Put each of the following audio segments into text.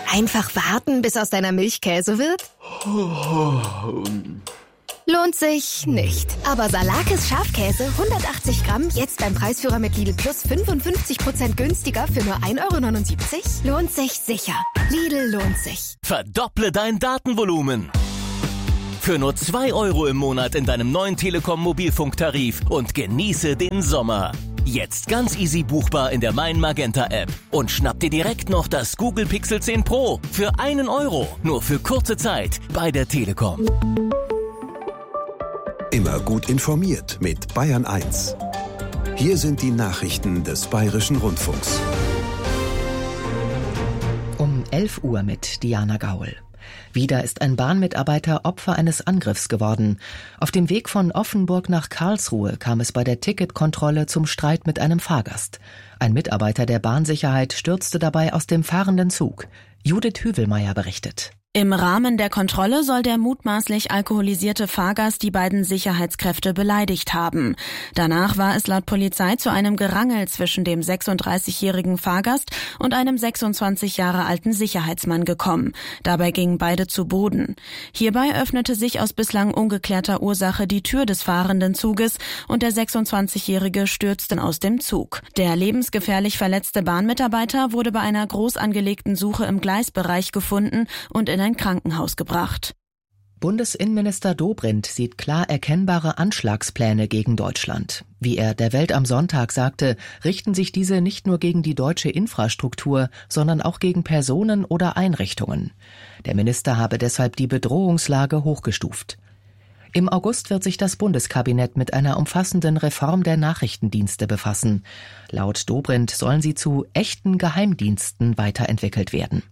Einfach warten, bis aus deiner Milch Käse wird? Lohnt sich nicht. Aber Salakis Schafkäse 180 Gramm, jetzt beim Preisführer mit Lidl Plus 55% günstiger für nur 1,79 €? Lohnt sich sicher. Lidl lohnt sich. Verdopple dein Datenvolumen. Für nur 2 € im Monat in deinem neuen Telekom Mobilfunktarif und genieße den Sommer. Jetzt ganz easy buchbar in der Mein Magenta App. Und schnapp dir direkt noch das Google Pixel 10 Pro für 1 €. Nur für kurze Zeit bei der Telekom. Immer gut informiert mit Bayern 1. Hier sind die Nachrichten des Bayerischen Rundfunks. Um 11 Uhr mit Diana Gaul. Wieder ist ein Bahnmitarbeiter Opfer eines Angriffs geworden. Auf dem Weg von Offenburg nach Karlsruhe kam es bei der Ticketkontrolle zum Streit mit einem Fahrgast. Ein Mitarbeiter der Bahnsicherheit stürzte dabei aus dem fahrenden Zug. Judith Hüvelmeier berichtet. Im Rahmen der Kontrolle soll der mutmaßlich alkoholisierte Fahrgast die beiden Sicherheitskräfte beleidigt haben. Danach war es laut Polizei zu einem Gerangel zwischen dem 36-jährigen Fahrgast und einem 26 Jahre alten Sicherheitsmann gekommen. Dabei gingen beide zu Boden. Hierbei öffnete sich aus bislang ungeklärter Ursache die Tür des fahrenden Zuges und der 26-jährige stürzte aus dem Zug. Der lebensgefährlich verletzte Bahnmitarbeiter wurde bei einer groß angelegten Suche im Gleisbereich gefunden und in ein Krankenhaus gebracht. Bundesinnenminister Dobrindt sieht klar erkennbare Anschlagspläne gegen Deutschland. Wie er der Welt am Sonntag sagte, richten sich diese nicht nur gegen die deutsche Infrastruktur, sondern auch gegen Personen oder Einrichtungen. Der Minister habe deshalb die Bedrohungslage hochgestuft. Im August wird sich das Bundeskabinett mit einer umfassenden Reform der Nachrichtendienste befassen. Laut Dobrindt sollen sie zu echten Geheimdiensten weiterentwickelt werden.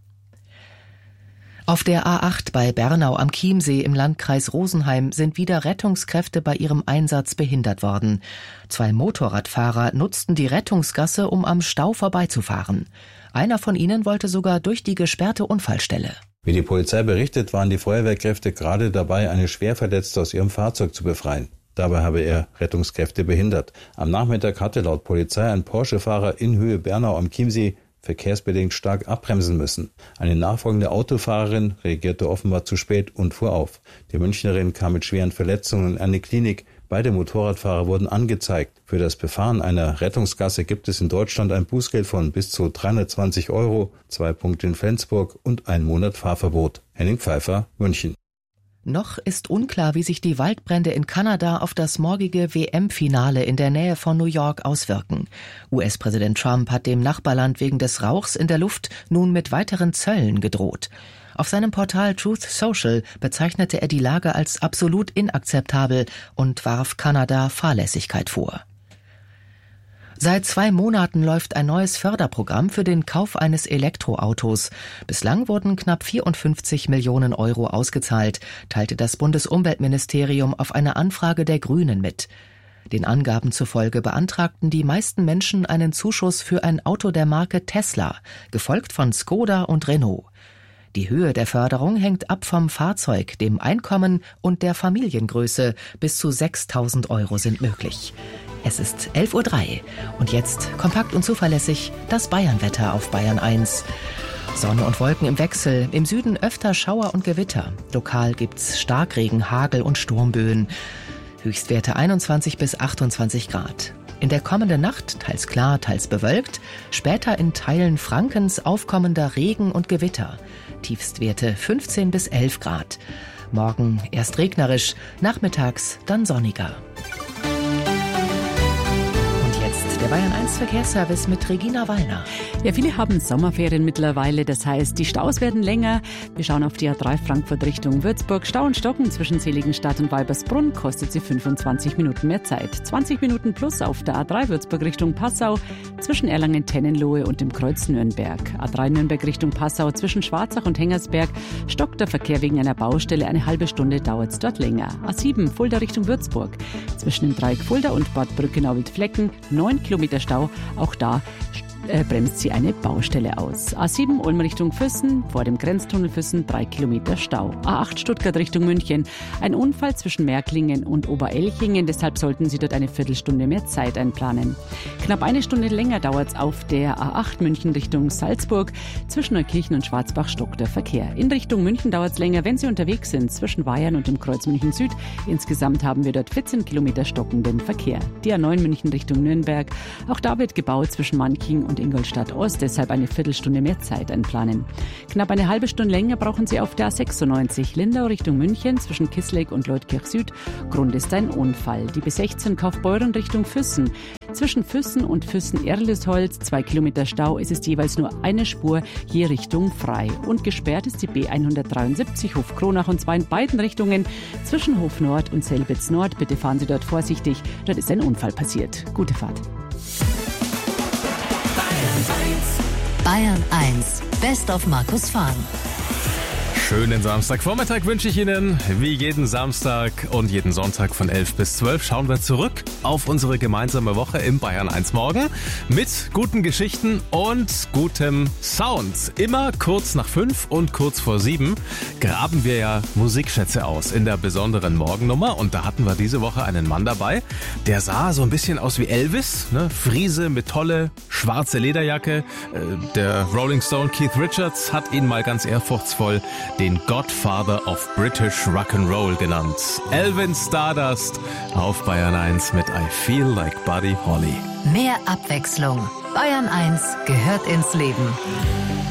Auf der A8 bei Bernau am Chiemsee im Landkreis Rosenheim sind wieder Rettungskräfte bei ihrem Einsatz behindert worden. 2 Motorradfahrer nutzten die Rettungsgasse, um am Stau vorbeizufahren. Einer von ihnen wollte sogar durch die gesperrte Unfallstelle. Wie die Polizei berichtet, waren die Feuerwehrkräfte gerade dabei, eine Schwerverletzte aus ihrem Fahrzeug zu befreien. Dabei habe er Rettungskräfte behindert. Am Nachmittag hatte laut Polizei ein Porsche-Fahrer in Höhe Bernau am Chiemsee verkehrsbedingt stark abbremsen müssen. Eine nachfolgende Autofahrerin reagierte offenbar zu spät und fuhr auf. Die Münchnerin kam mit schweren Verletzungen in eine Klinik. Beide Motorradfahrer wurden angezeigt. Für das Befahren einer Rettungsgasse gibt es in Deutschland ein Bußgeld von bis zu 320 €, 2 Punkte in Flensburg und 1 Monat Fahrverbot. Henning Pfeiffer, München. Noch ist unklar, wie sich die Waldbrände in Kanada auf das morgige WM-Finale in der Nähe von New York auswirken. US-Präsident Trump hat dem Nachbarland wegen des Rauchs in der Luft nun mit weiteren Zöllen gedroht. Auf seinem Portal Truth Social bezeichnete er die Lage als absolut inakzeptabel und warf Kanada Fahrlässigkeit vor. Seit 2 Monaten läuft ein neues Förderprogramm für den Kauf eines Elektroautos. Bislang wurden knapp 54 Millionen € ausgezahlt, teilte das Bundesumweltministerium auf eine Anfrage der Grünen mit. Den Angaben zufolge beantragten die meisten Menschen einen Zuschuss für ein Auto der Marke Tesla, gefolgt von Skoda und Renault. Die Höhe der Förderung hängt ab vom Fahrzeug, dem Einkommen und der Familiengröße. Bis zu 6.000 € sind möglich. Es ist 11:03 Uhr und jetzt kompakt und zuverlässig das Bayernwetter auf Bayern 1. Sonne und Wolken im Wechsel, im Süden öfter Schauer und Gewitter. Lokal gibt's Starkregen, Hagel und Sturmböen. Höchstwerte 21 bis 28 Grad. In der kommenden Nacht teils klar, teils bewölkt. Später in Teilen Frankens aufkommender Regen und Gewitter. Tiefstwerte 15 bis 11 Grad. Morgen erst regnerisch, nachmittags dann sonniger. Der Bayern 1 Verkehrsservice mit Regina Wallner. Ja, viele haben Sommerferien mittlerweile, das heißt, die Staus werden länger. Wir schauen auf die A3 Frankfurt Richtung Würzburg. Stau und Stocken zwischen Seligenstadt und Weibersbrunn kostet sie 25 Minuten mehr Zeit. 20 Minuten plus auf der A3 Würzburg Richtung Passau zwischen Erlangen-Tennenlohe und dem Kreuz Nürnberg. A3 Nürnberg Richtung Passau zwischen Schwarzach und Hengersberg stockt der Verkehr wegen einer Baustelle. Eine halbe Stunde dauert es dort länger. A7 Fulda Richtung Würzburg zwischen dem Dreieck Fulda und Bad Brückenau-Wildflecken 9 Kilometer Stau. Auch da bremst sie eine Baustelle aus. A7 Ulm Richtung Füssen, vor dem Grenztunnel Füssen 3 Kilometer Stau. A8 Stuttgart Richtung München, ein Unfall zwischen Märklingen und Oberelchingen, deshalb sollten Sie dort eine Viertelstunde mehr Zeit einplanen. Knapp eine Stunde länger dauert es auf der A8 München Richtung Salzburg. Zwischen Neukirchen und Schwarzbach stockt der Verkehr. In Richtung München dauert es länger, wenn Sie unterwegs sind, zwischen Weyern und dem Kreuz München Süd. Insgesamt haben wir dort 14 Kilometer stockenden Verkehr. Die A9 München Richtung Nürnberg, auch da wird gebaut zwischen Manching und Ingolstadt Ost, deshalb eine Viertelstunde mehr Zeit einplanen. Knapp eine halbe Stunde länger brauchen Sie auf der A96 Lindau Richtung München zwischen Kissleck und Leutkirch Süd. Grund ist ein Unfall. Die B16 Kaufbeuren Richtung Füssen. Zwischen Füssen und Füssen-Erlesholz 2 Kilometer Stau, ist es jeweils nur eine Spur je Richtung frei. Und gesperrt ist die B173 Hof Kronach und zwar in beiden Richtungen zwischen Hof Nord und Selbitz Nord. Bitte fahren Sie dort vorsichtig, dort ist ein Unfall passiert. Gute Fahrt. Bayern 1, Best of Markus Fahn. Schönen Samstagvormittag wünsche ich Ihnen. Wie jeden Samstag und jeden Sonntag von 11 bis 12 schauen wir zurück auf unsere gemeinsame Woche im Bayern 1 Morgen mit guten Geschichten und gutem Sound. Immer kurz nach 5 und kurz vor 7 graben wir ja Musikschätze aus in der besonderen Morgennummer. Und da hatten wir diese Woche einen Mann dabei, der sah so ein bisschen aus wie Elvis, ne? Friese mit tolle schwarze Lederjacke. Der Rolling Stone Keith Richards hat ihn mal ganz ehrfurchtsvoll den Godfather of British Rock'n'Roll genannt. Elvin Stardust auf Bayern 1 mit I Feel Like Buddy Holly. Mehr Abwechslung. Bayern 1 gehört ins Leben.